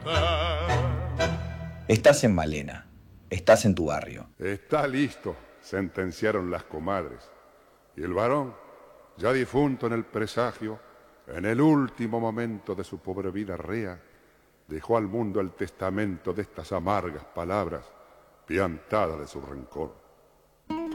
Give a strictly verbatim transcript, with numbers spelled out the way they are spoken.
Estás en Malena, estás en tu barrio. Está listo, sentenciaron las comadres. Y el varón, ya difunto en el presagio, en el último momento de su pobre vida rea, dejó al mundo el testamento de estas amargas palabras, piantadas de su rencor.